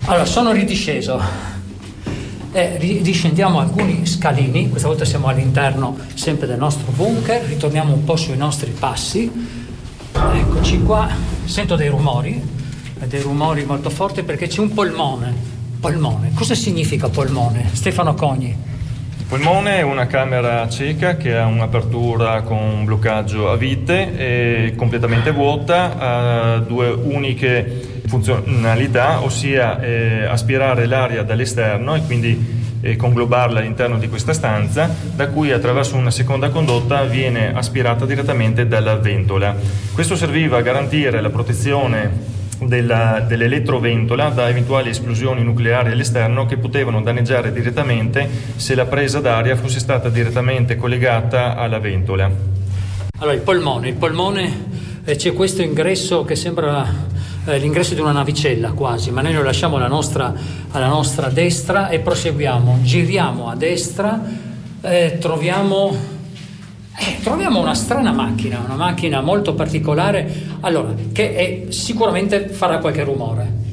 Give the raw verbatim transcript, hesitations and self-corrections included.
Allora, sono ridisceso, eh, riscendiamo alcuni scalini, questa volta siamo all'interno sempre del nostro bunker, ritorniamo un po' sui nostri passi, eccoci qua, sento dei rumori, dei rumori molto forti perché c'è un polmone, polmone, cosa significa polmone? Stefano Cogni. Il polmone è una camera cieca che ha un'apertura con un bloccaggio a vite, è completamente vuota, ha due uniche funzionalità, ossia eh, aspirare l'aria dall'esterno e quindi eh, conglobarla all'interno di questa stanza, da cui attraverso una seconda condotta viene aspirata direttamente dalla ventola. Questo serviva a garantire la protezione della, dell'elettroventola da eventuali esplosioni nucleari all'esterno che potevano danneggiare direttamente se la presa d'aria fosse stata direttamente collegata alla ventola. Allora, il polmone, il polmone eh, c'è questo ingresso che sembra l'ingresso di una navicella quasi, ma noi lo lasciamo alla nostra, alla nostra destra e proseguiamo, giriamo a destra, eh, troviamo, eh, troviamo una strana macchina, una macchina molto particolare, allora, che è, sicuramente farà qualche rumore.